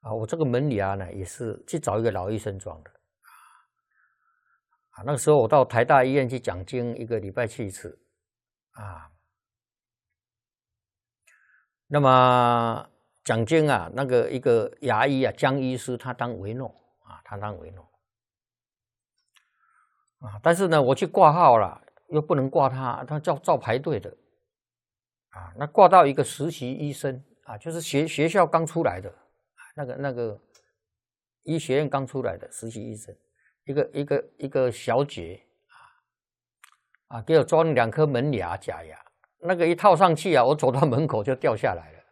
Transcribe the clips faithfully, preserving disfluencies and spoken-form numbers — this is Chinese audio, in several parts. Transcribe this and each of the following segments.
啊，我这个门牙呢也是去找一个老医生装的。啊，那个时候我到台大医院去讲经，一个礼拜去一次。啊，那么讲经啊，那个一个牙医啊，江医师他当维诺啊，他当维诺。啊，但是呢，我去挂号了，又不能挂他，他叫照排队的。啊，那挂到一个实习医生啊，就是学学校刚出来的，那个那个医学院刚出来的实习医生，一个一个一个小姐啊，啊，给我装两颗门牙假牙，那个一套上去啊，我走到门口就掉下来了。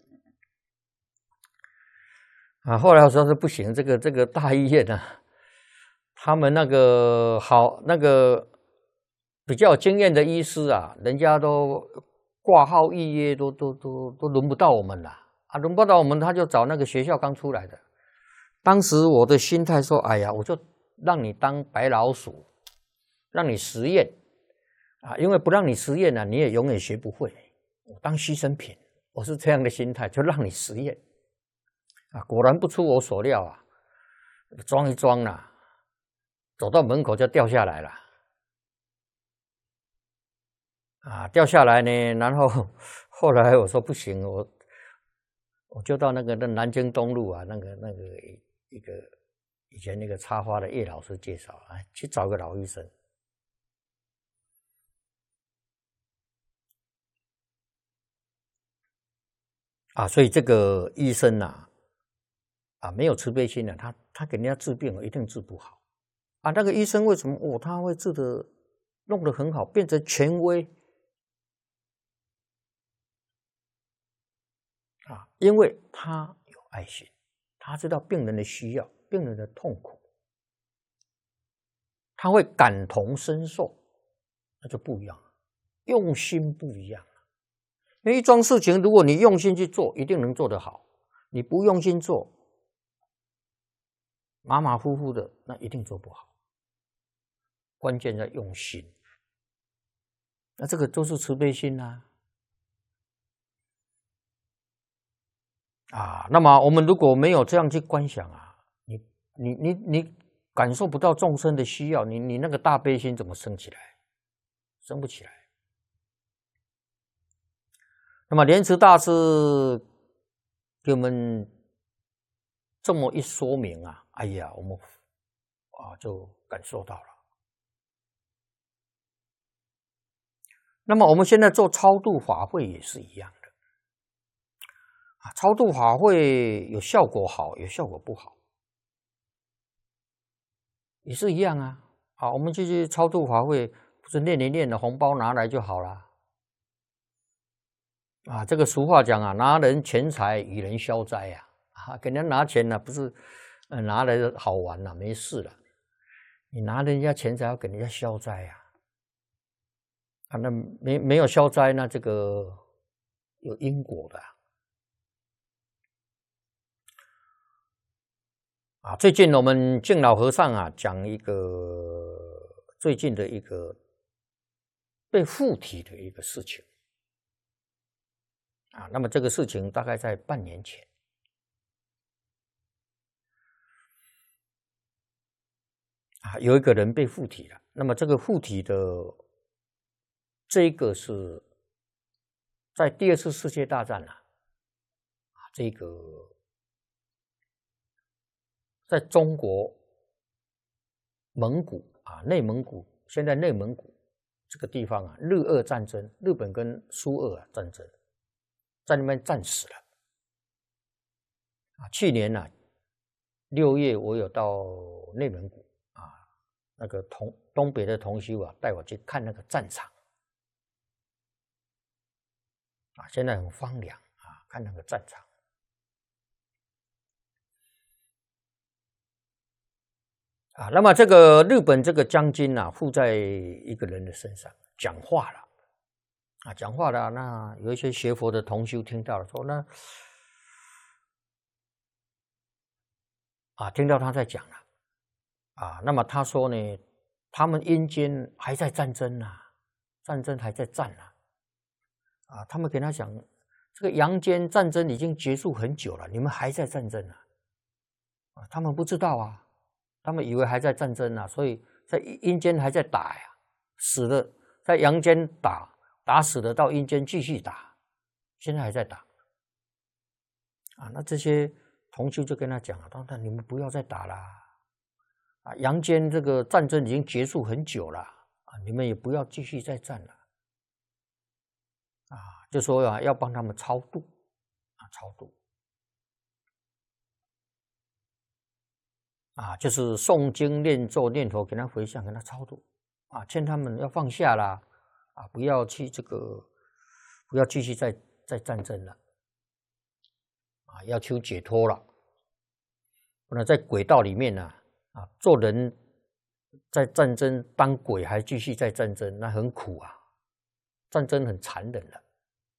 啊，后来我说是不行，这个这个大医院啊，他们那个好那个比较有经验的医师啊，人家都挂号预约都都都都轮不到我们了啊，轮不到我们，他就找那个学校刚出来的。当时我的心态说，哎呀，我就让你当白老鼠，让你实验啊，因为不让你实验呢、啊，你也永远学不会。我当牺牲品，我是这样的心态，就让你实验啊。果然不出我所料啊，装一装啦、啊，走到门口就掉下来了。啊，掉下来呢，然后后来我说不行，我我就到那个那南京东路啊，那个那个一个以前那个插花的叶老师介绍啊，去找个老医生。啊，所以这个医生啊，啊没有慈悲心的、啊，他他给人家治病一定治不好。啊，那个医生为什么哦他会治的弄得很好，变成权威？啊，因为他有爱心，他知道病人的需要，病人的痛苦，他会感同身受，那就不一样了，用心不一样了。因为一桩事情，如果你用心去做，一定能做得好；你不用心做，马马虎虎的，那一定做不好。关键在用心，那这个都是慈悲心啊。啊，那么我们如果没有这样去观想啊，你你你你感受不到众生的需要，你你那个大悲心怎么升起来？升不起来。那么莲池大师给我们这么一说明啊，哎呀，我们啊就感受到了。那么我们现在做超度法会也是一样。超度法会有效果好，有效果不好，也是一样啊。好，我们继续超度法会，不是念一念的红包拿来就好了。啊，这个俗话讲啊，拿人钱财与人消灾呀、啊。啊，给人家拿钱呢、啊，不是呃拿来好玩了、啊，没事了。你拿人家钱财要给人家消灾呀、啊。啊，那没没有消灾，那这个有因果的、啊。啊，最近我们敬老和尚啊讲一个最近的一个被附体的一个事情啊，那么这个事情大概在半年前啊，有一个人被附体了。那么这个附体的这个是在第二次世界大战啊，啊这个。在中国蒙古啊，内蒙古，现在内蒙古这个地方啊，日俄战争，日本跟苏俄啊战争，在那边战死了。啊，去年呢、啊，六月我有到内蒙古啊，那个同东北的同修啊，带我去看那个战场。啊，现在很荒凉啊，看那个战场。啊，那么这个日本这个将军啊，附在一个人的身上讲话了，啊，讲话了。那有一些学佛的同修听到了，说那啊，听到他在讲了，啊，那么他说呢，他们阴间还在战争啊，战争还在战啊，啊，他们跟他讲，这个阳间战争已经结束很久了，你们还在战争啊。 啊，他们不知道啊，他们以为还在战争啊，所以在阴间还在打呀，死了在阳间打，打死了到阴间继续打，现在还在打。啊，那这些同修就跟他讲了，当然你们不要再打啦，啊，阳间这个战争已经结束很久了，啊，你们也不要继续再战了，啊，就说啊要帮他们超度，啊，超度，啊，就是诵经念咒念佛给他回向，给他超度，啊，劝他们要放下啦，啊，不要去这个，不要继续再再战争了。啊，要求解脱了，不然在轨道里面呢、啊，啊，做人在战争当鬼还继续在战争，那很苦啊，战争很残忍的。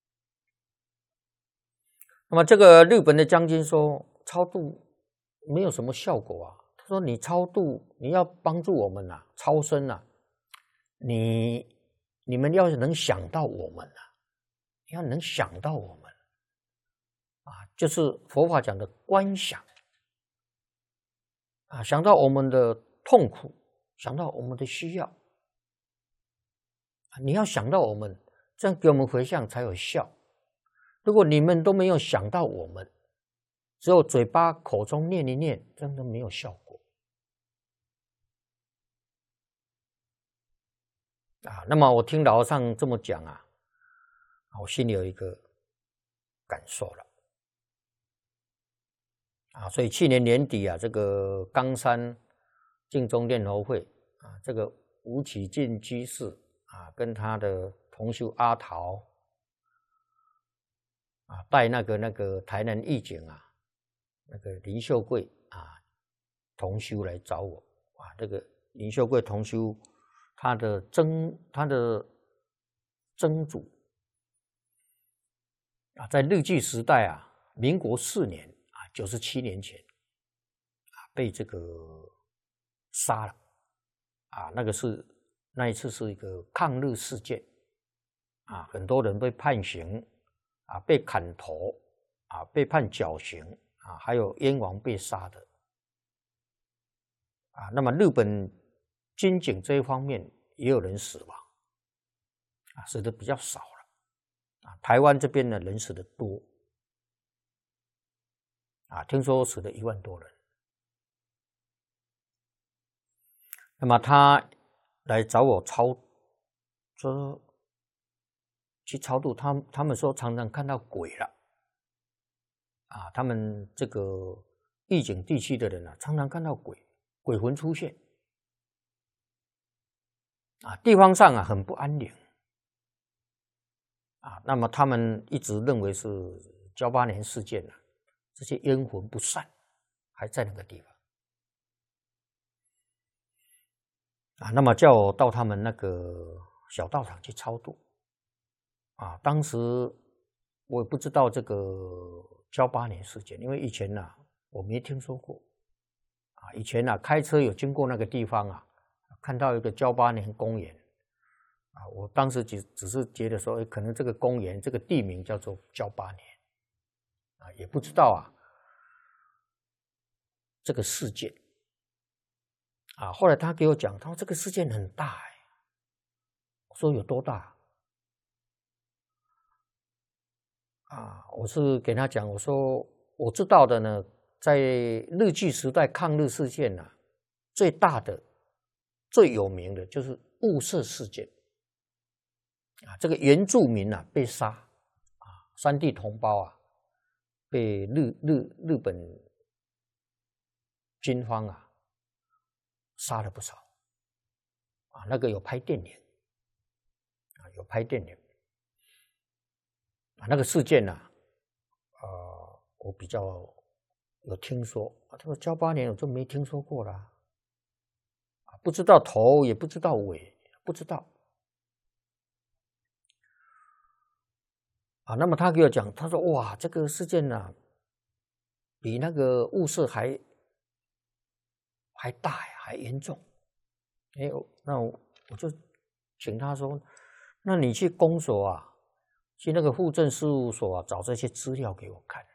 那么这个日本的将军说，超度没有什么效果啊。他说你超度，你要帮助我们呐、啊，超生呐、啊，你你们要能想到我们啊，要能想到我们。啊，就是佛法讲的观想啊，想到我们的痛苦，想到我们的需要，你要想到我们，这样给我们回向才有效。如果你们都没有想到我们，只有嘴巴口中念一念，这样都没有效果啊。那么我听老和尚这么讲啊，我心里有一个感受了。啊，所以去年年底啊，这个冈山净宗念佛会啊，这个吴启进居士啊，跟他的同修阿桃啊，带那个那个台南义警啊，那个林秀贵啊，同修来找我啊，这个林秀贵同修，他的曾他的曾祖啊，在日据时代啊，民国四年。九十七年前，啊，被这个杀了，啊，那个是那一次是一个抗日事件，啊，很多人被判刑，啊，被砍头，啊，被判绞刑，啊，还有燕王被杀的，啊，那么日本军警这一方面也有人死亡，啊，死的比较少了，啊，台湾这边的人死的多。啊，听说死了一万多人。那么他来找我超，说去超度他，他们说常常看到鬼了。啊，他们这个义警地区的人啊，常常看到鬼，鬼魂出现。啊，地方上啊很不安宁。啊，那么他们一直认为是噍吧哖事件啊。这些冤魂不散，还在那个地方啊。那么叫我到他们那个小道场去超度啊。当时我也不知道这个噍吧哖事件，因为以前呢、啊、我没听说过啊。以前呢、啊、开车有经过那个地方啊，看到一个噍吧哖公园啊。我当时只只是觉得说，可能这个公园这个地名叫做噍吧哖。啊，也不知道啊，这个事件啊，后来他给我讲，他说这个事件很大哎，我说有多大？啊，我是给他讲，我说我知道的呢，在日据时代抗日事件啊，最大的、最有名的就是雾社事件啊，这个原住民啊被杀啊，山地同胞啊。被日日日本军方啊杀了不少啊，那个有拍电影啊，有拍电影啊，那个事件呢、啊，呃，我比较有听说啊，这个噍吧哖我就没听说过啦，啊，不知道头也不知道尾，不知道啊。那么他给我讲，他说哇，这个事件呢、啊，比那个雾社还还大呀，还严重。哎，那我我就请他说，那你去公所啊，去那个户政事务所啊，找这些资料给我看。